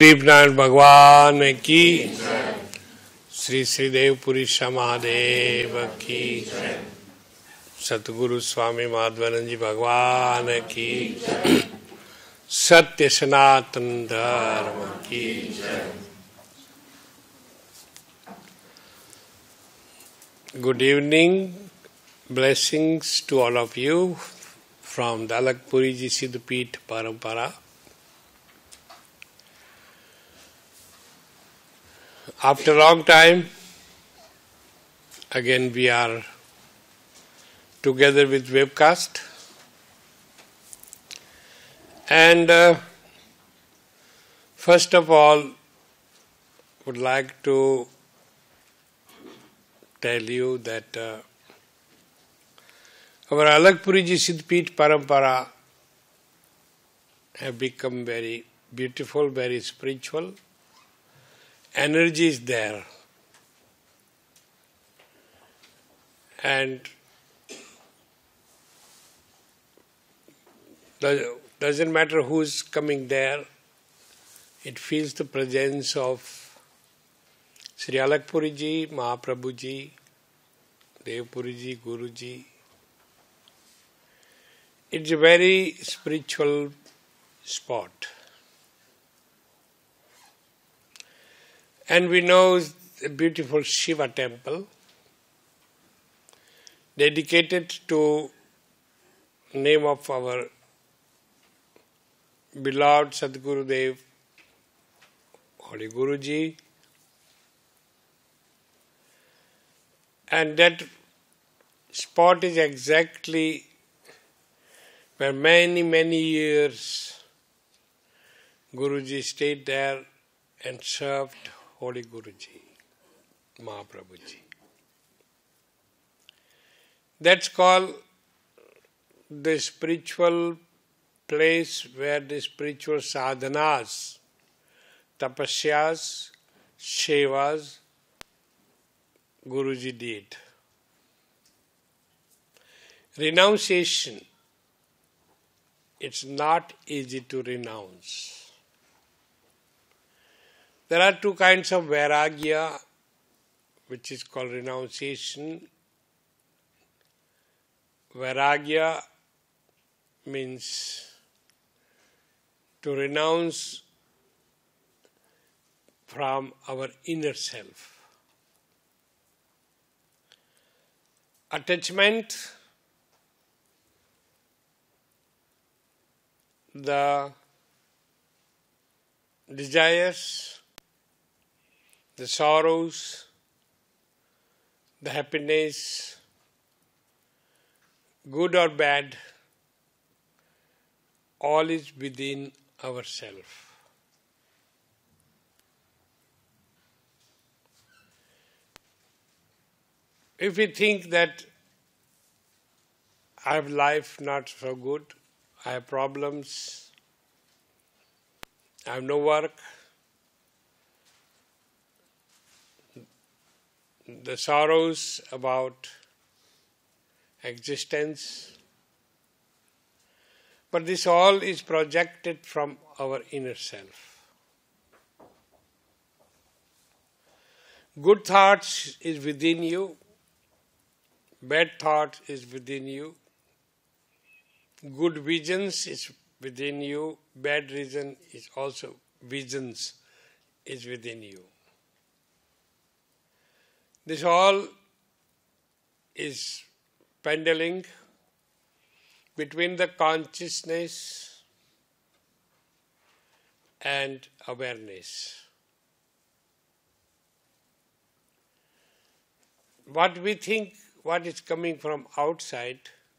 श्रीनारायण भगवान की, श्री श्रीदेव पुरी महादेव की, सतगुरु स्वामी माधवानंद जी भगवान की, सत्य सनातन धर्म की। Good evening, blessings to all of you from the Alakpuri Ji Siddhapit Parampara. After a long time, again we are together with webcast, and first of all would like to tell you that our Alakpuri Ji Siddhapit Parampara have become very beautiful, very spiritual. Energy is there. And doesn't matter who's coming there, it feels the presence of Sri Alakpuri Ji, Mahaprabhu Ji, Devpuri Ji, Guru Ji. It's a very spiritual spot. And we know a beautiful Shiva temple dedicated to name of our beloved Sadguru Dev, Holy Guruji. And that spot is exactly where many years Guruji stayed there and served Holy Guruji, Mahaprabhuji. That's called the spiritual place where the spiritual sadhanas, tapasyas, sevas, Guruji did. Renunciation, it's not easy to renounce. There are two kinds of vairagya, which is called renunciation. Vairagya means to renounce from our inner self. Attachment, the desires, the sorrows, the happiness, good or bad, all is within ourselves. If we think that I have life not so good, I have problems, I have no work, the sorrows about existence, but this all is projected from our inner self. Good thoughts is within you, bad thought is within you, good visions is within you, bad reason is also visions is within you. This all is pendling between the consciousness and awareness. What we think, what is coming from outside,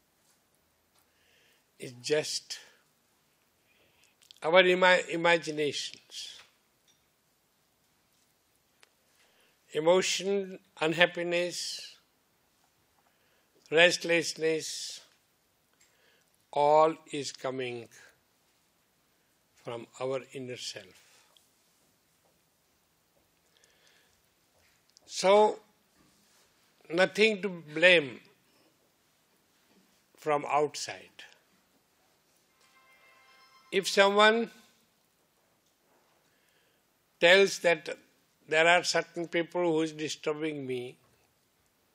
is just our imaginations. Emotion, unhappiness, restlessness, all is coming from our inner self. So, nothing to blame from outside. If someone tells that there are certain people who is disturbing me,